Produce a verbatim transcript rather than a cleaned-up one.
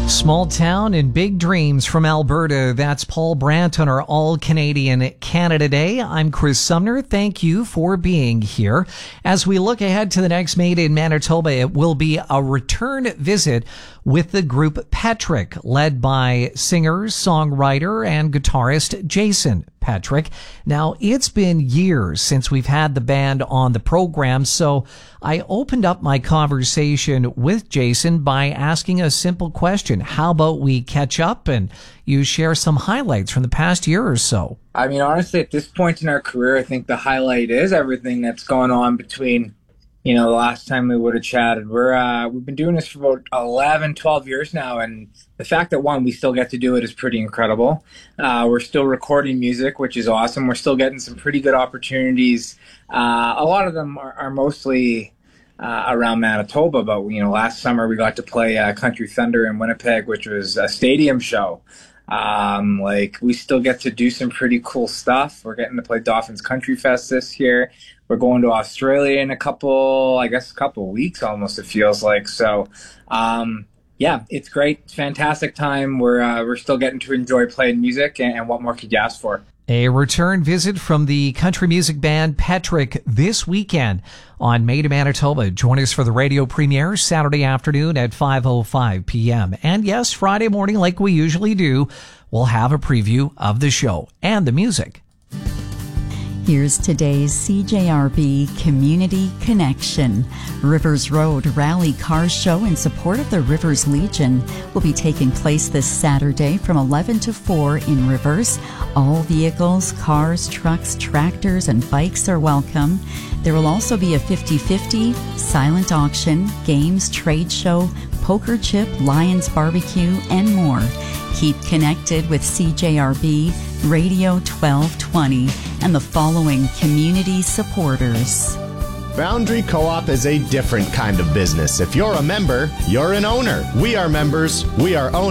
Small town and big dreams from Alberta. That's Paul Brandt on our All-Canadian Canada Day. I'm Chris Sumner. Thank you for being here. As we look ahead to the next Made in Manitoba, it will be a return visit with the group Petrick, led by singer, songwriter, and guitarist Jason Petrick. Now, it's been years since we've had the band on the program, so I opened up my conversation with Jason by asking a simple question. How about we catch up and you share some highlights from the past year or so? I mean, honestly, at this point in our career, I think the highlight is everything that's gone on between, you know, the last time we would have chatted. We're, uh, we've been doing this for about eleven, twelve years now, and the fact that, one, we still get to do it is pretty incredible. Uh, we're still recording music, which is awesome. We're still getting some pretty good opportunities. Uh, a lot of them are, are mostly uh, around Manitoba, but, you know, last summer we got to play uh, Country Thunder in Winnipeg, which was a stadium show. Um, like, we still get to do some pretty cool stuff. We're getting to play Dauphin's Country Fest this year. We're going to Australia in a couple, I guess, a couple of weeks almost, it feels like. So, um, yeah, it's great. It's a fantastic time. We're, uh, we're still getting to enjoy playing music, and, and what more could you ask for? A return visit from the country music band Petrick this weekend on Made in Manitoba. Join us for the radio premiere Saturday afternoon at five oh five p.m. And yes, Friday morning, like we usually do, we'll have a preview of the show and the music. Here's today's C J R B Community Connection. Rivers Road Rally Car Show in support of the Rivers Legion will be taking place this Saturday from eleven to four in Rivers. All vehicles, cars, trucks, tractors, and bikes are welcome. There will also be a fifty-fifty, silent auction, games, trade show, poker chip, Lions barbecue, and more. Keep connected with C J R B Radio twelve twenty and the following community supporters. Boundary Co-op is a different kind of business. If you're a member, you're an owner. We are members. We are owners.